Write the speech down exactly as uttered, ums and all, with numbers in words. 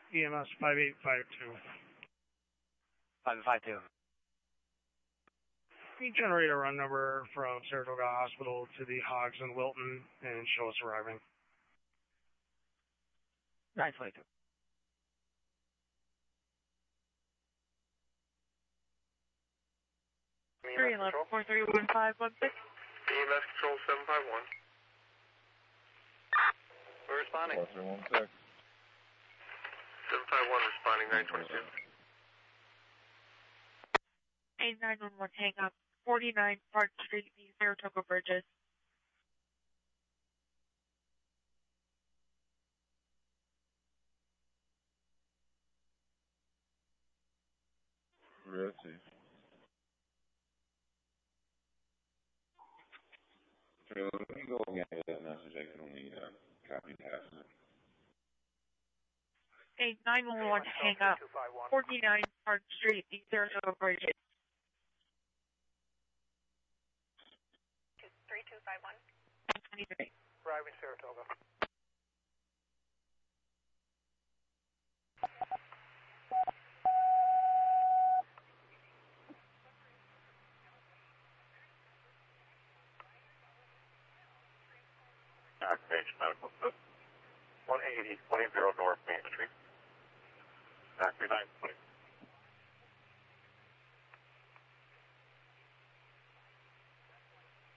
E M S five eight five two. five eight five two. Can you generate a run number from Saratoga Hospital to the Hogs in Wilton and show us arriving? nine twenty-two. three eleven, four three one five one six. E M S control seven five one. We're responding. four three one six. seven five one responding, nine twenty-two. eight nine one one, hang up. forty-nine Park Street, the Saratoga Bridges. Receive. Trailer, let me go again with that message. I can only uh, copy and pass it. eight nine one one, hang up. forty-nine Park Street, the Saratoga Bridges. three two five one. nine twenty-three. Arriving Saratoga. Activation medical. one eighty, twenty North Main Street. Activate nine twenty.